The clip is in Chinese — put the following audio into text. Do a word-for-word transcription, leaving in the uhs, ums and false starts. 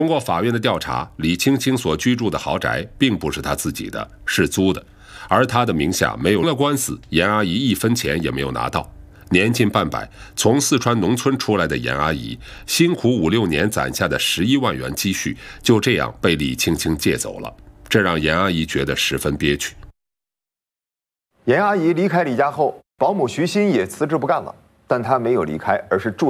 通过法院的调查，李青青所居住的豪宅并不是她自己的，是租的，而她的名下没有了官司，严阿姨一分钱也没有拿到。年近半百，从四川农村出来的严阿姨，辛苦五六年攒下的十一万元积蓄，就这样被李青青借走了，这让严阿姨觉得十分憋屈。 严阿姨离开李家后，保姆徐鑫也辞职不干了，但她没有离开，而是住